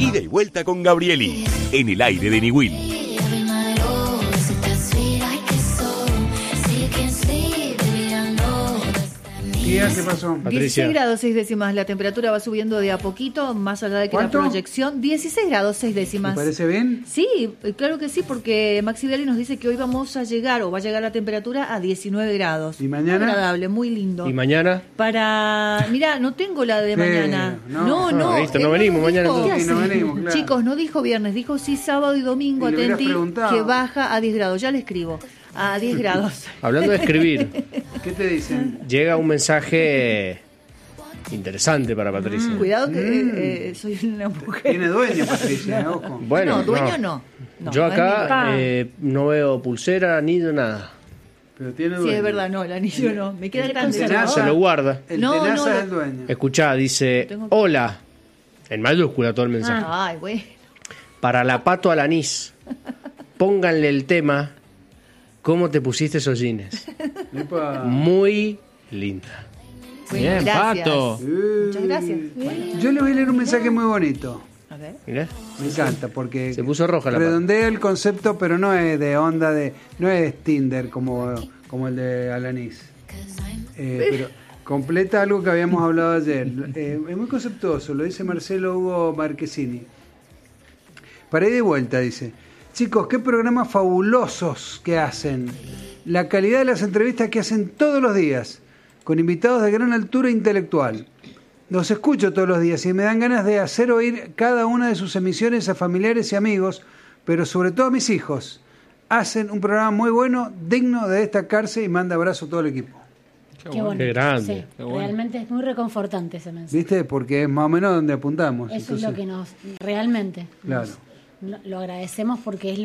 Ida y vuelta con Gabrieli, en el aire de Niwil. ¿Qué pasó? 16 grados 6 décimas, la temperatura va subiendo de a poquito, más allá de que ¿Cuánto? la proyección, 16 grados 6 décimas. ¿Te parece bien? Sí, claro que sí, porque Maxi Viali nos dice que hoy vamos a llegar, o va a llegar la temperatura a 19 grados. ¿Y mañana? Muy agradable, muy lindo. ¿Y mañana? Mirá, no tengo la de mañana. No. Listo, no venimos mañana dijo- entonces. Sí, no venimos, claro. Chicos, no dijo viernes, dijo sí sábado y domingo, Y le hubieras atenti, preguntado. que baja a 10 grados. Ya le escribo, a 10 grados. Hablando de escribir, ¿Qué te dicen? llega un mensaje interesante para Patricia. Cuidado que soy una mujer. Tiene dueño, Patricia, ojo. Bueno, no, dueño no. Yo no es mi acá dueño. no veo pulsera, anillo, nada. Pero tiene Sí, dueño. es verdad, no, el anillo no. Me queda grande. tenaza. Se lo guarda. El No, tenaza no, es el dueño. Escuchá, dice, Tengo que- hola, en mayúscula todo el mensaje. Ay, bueno. Para la Pato al anís, pónganle el tema, ¿cómo te pusiste esos jeans? Epa. Muy linda. Bueno, Bien, gracias. Pato. Muchas gracias. Yo le voy a leer un mensaje muy bonito. A ver. Mirá. Me encanta porque Se puso roja la redondea el concepto, pero no es de onda no es Tinder como el de Alanis. Pero completa algo que habíamos hablado ayer. Es muy conceptuoso, lo dice Marcelo Hugo Marquesini. Para ir de vuelta, dice: chicos, qué programas fabulosos que hacen. La calidad de las entrevistas que hacen todos los días, con invitados de gran altura intelectual. Los escucho todos los días y me dan ganas de hacer oír cada una de sus emisiones a familiares y amigos, pero sobre todo a mis hijos. Hacen un programa muy bueno, digno de destacarse, y manda abrazo a todo el equipo. Qué bueno. Qué grande. Sí, Qué bueno. realmente es muy reconfortante ese mensaje. ¿Viste? Porque es más o menos donde apuntamos. Eso Entonces, es lo que realmente Claro. lo agradecemos porque es